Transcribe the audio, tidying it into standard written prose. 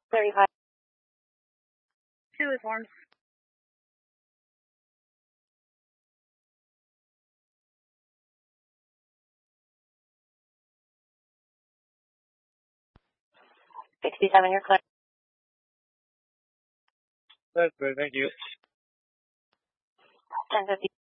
35. 2 is warm. $67, you're clear. That's good, thank you. 1050.